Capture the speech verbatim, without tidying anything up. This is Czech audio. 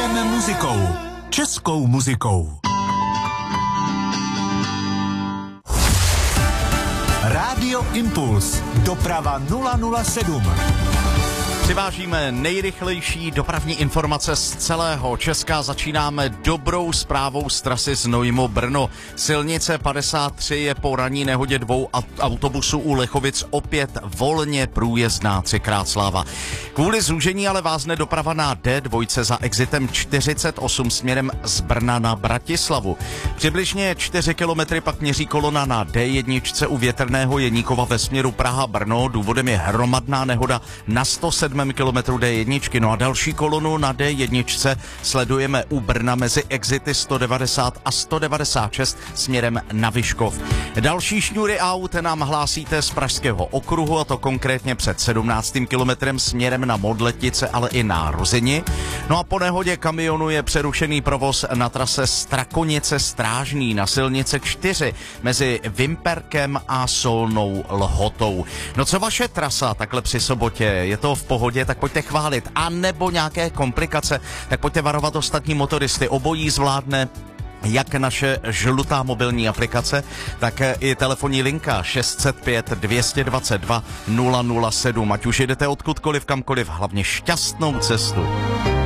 Žijeme muzikou. Českou muzikou. Rádio Impuls. Doprava nula nula sedm. Přivážíme nejrychlejší dopravní informace z celého Česka. Začínáme dobrou zprávou z trasy Znojmo-Brno. Silnice padesát tři je po ranní nehodě dvou autobusů u Lechovic opět volně průjezdná, třikrát sláva. Kvůli zúžení ale vázne doprava na D dva za exitem čtyřicet osm směrem z Brna na Bratislavu. Přibližně čtyři kilometry pak měří kolona na D jedna u Větrného Jeníkova ve směru Praha-Brno. Důvodem je hromadná nehoda na sto sedm kilometru D jedna. No a další kolonu na D jedna sledujeme u Brna mezi exity sto devadesát a sto devadesát šest směrem na Vyškov. Další šňůry aut nám hlásíte z Pražského okruhu, a to konkrétně před sedmnáctým kilometrem směrem na Modletice, ale i na Rozini. No a po nehodě kamionu je přerušený provoz na trase Strakonice Strážný na silnice čtyři mezi Vimperkem a Solnou Lhotou. No co vaše trasa takhle při sobotě? Je to v pohodě, tak pojďte chválit. A nebo nějaké komplikace, tak pojďte varovat ostatní motoristy. Obojí zvládne jak naše žlutá mobilní aplikace, tak i telefonní linka šest set pět dvě stě dvacet dva nula nula sedm. Ať už jedete odkudkoliv, kamkoliv, hlavně šťastnou cestu.